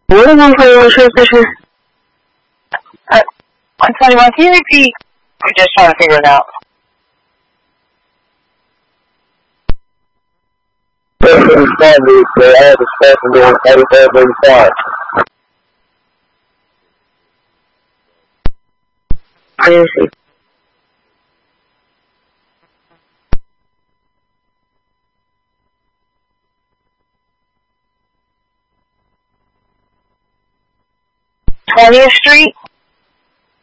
What am I playing on transmission? 121, can you repeat? We're just trying to figure it out. They had the special doing 85. I didn't see. th Street.